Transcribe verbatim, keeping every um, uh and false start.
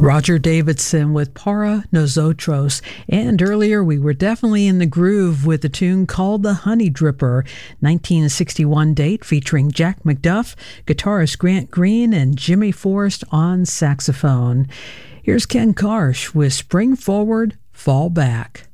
Roger Davidson with Para Nosotros. And earlier we were definitely in the groove with a tune called The Honey Dripper, nineteen sixty-one date featuring Jack McDuff, guitarist Grant Green, and Jimmy Forrest on saxophone. Here's Ken Karsh with Spring Forward, Fall Back.